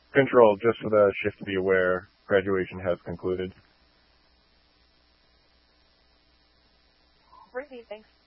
Control, just for the shift to be aware, graduation has concluded. Brittany, thanks